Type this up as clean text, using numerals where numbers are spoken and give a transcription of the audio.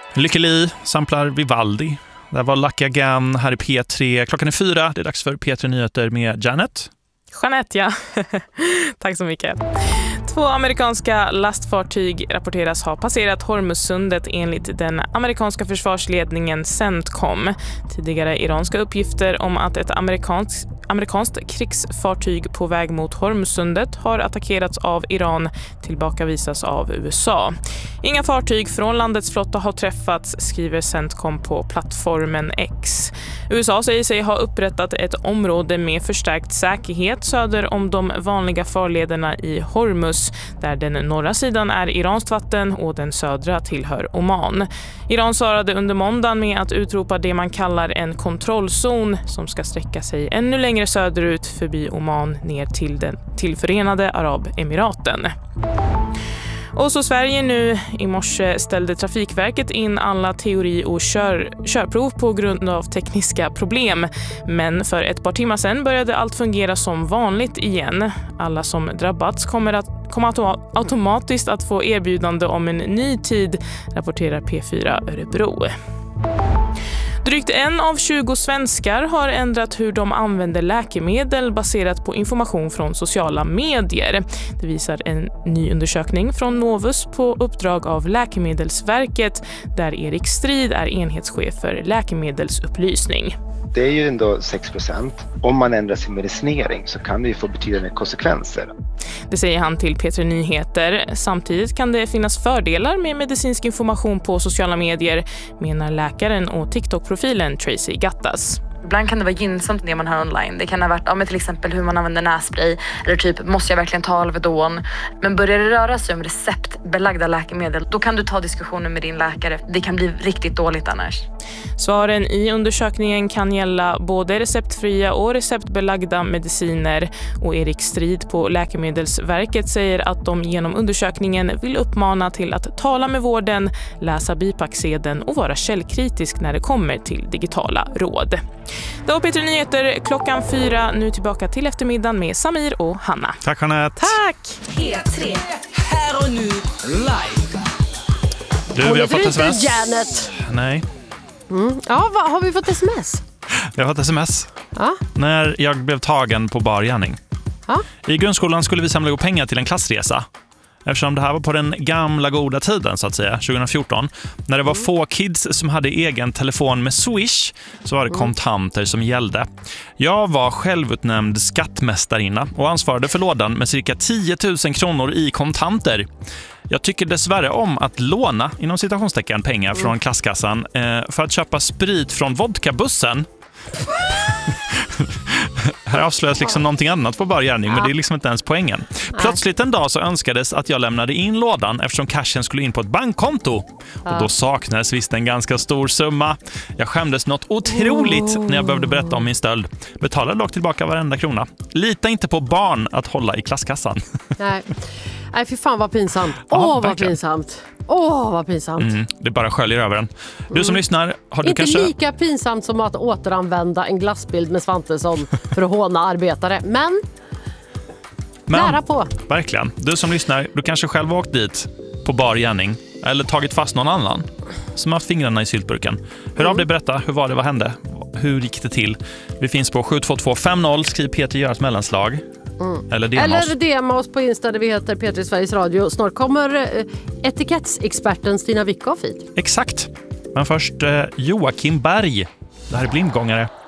Lykke Li samplar Vivaldi. Det var Lucky Again här i P3. Klockan är 4. Det är dags för P3 Nyheter med Janet. Jeanette, ja. Tack så mycket. 2 amerikanska lastfartyg rapporteras ha passerat Hormuzsundet enligt den amerikanska försvarsledningen CENTCOM. Tidigare iranska uppgifter om att ett amerikanskt krigsfartyg på väg mot Hormuzsundet har attackerats av Iran tillbakavisas av USA. Inga fartyg från landets flotta har träffats, skriver CENTCOM på plattformen X. USA säger sig ha upprättat ett område med förstärkt säkerhet söder om de vanliga farlederna i Hormuz, där den norra sidan är iranskt vatten och den södra tillhör Oman. Iran svarade under måndagen med att utropa det man kallar en kontrollzon som ska sträcka sig ännu längre söderut förbi Oman ner till Förenade Arabemiraten. Och så Sverige nu. I morse ställde Trafikverket in alla teori- och körprov på grund av tekniska problem. Men för ett par timmar sedan började allt fungera som vanligt igen. Alla som drabbats kommer automatiskt att få erbjudande om en ny tid, rapporterar P4 Örebro. Drygt 1 av 20 svenskar har ändrat hur de använder läkemedel baserat på information från sociala medier. Det visar en ny undersökning från Novus på uppdrag av Läkemedelsverket, där Erik Strid är enhetschef för läkemedelsupplysning. Det är ju ändå 6%. Om man ändrar sin medicinering så kan det ju få betydande konsekvenser. Det säger han till P3 Nyheter. Samtidigt kan det finnas fördelar med medicinsk information på sociala medier, menar läkaren och TikTok-profilen Tracy Gattas. Ibland kan det vara gynnsamt det man hör online. Det kan ha varit till exempel hur man använder nässpray eller typ måste jag verkligen ta Alvedon. Men börjar det röra sig om receptbelagda läkemedel, då kan du ta diskussioner med din läkare. Det kan bli riktigt dåligt annars. Svaren i undersökningen kan gälla både receptfria och receptbelagda mediciner, och Erik Strid på Läkemedelsverket säger att de genom undersökningen vill uppmana till att tala med vården, läsa bipacksedeln och vara källkritisk när det kommer till digitala råd. Det var P3 Nyheter klockan 4. Nu tillbaka till eftermiddagen med Samir och Hanna. Tack Jeanette. Tack! P3. Här och nu live. Du, vi har fått sms. Janet. Nej. Ja, har vi fått sms? Jag har fått sms. Ja. När jag blev tagen på bar gärning. Ja. I grundskolan skulle vi samla ihop pengar till en klassresa. Eftersom det här var på den gamla goda tiden så att säga, 2014. När det var få kids som hade egen telefon med Swish, så var det kontanter som gällde. Jag var självutnämnd skattmästarinna och ansvarade för lådan med cirka 10 000 kronor i kontanter. Jag tycker dessvärre om att låna inom citationstecken pengar från klasskassan för att köpa sprit från vodkabussen. Här avslöjas liksom någonting annat på bar gärning, men det är liksom inte ens poängen. Plötsligt en dag så önskades att jag lämnade in lådan eftersom cashen skulle in på ett bankkonto. Och då saknades visst en ganska stor summa. Jag skämdes något otroligt när jag behövde berätta om min stöld. Betalade dock tillbaka varenda krona. Lita inte på barn att hålla i klasskassan. Nej, fy fan vad pinsamt. Vad pinsamt. Vad pinsamt. Det bara sköljer över en. Du som lyssnar, har du inte kanske... lika pinsamt som att återanvända en glassbild med Svantesson för att håna arbetare. Men nära på. Verkligen. Du som lyssnar, du kanske själv åkt dit på bar gärning eller tagit fast någon annan som har fingrarna i syltburken. Hör av dig, berätta, hur var det, vad hände? Hur gick det till? Vi finns på 72250, skriv Peter gör ett mellanslag. Eller DM oss på Insta där vi heter P3 Sveriges Radio. Snart kommer etikettsexperten Stina Wickhoff hit. Exakt. Men först Joakim Berg. Det här är Blindgångare.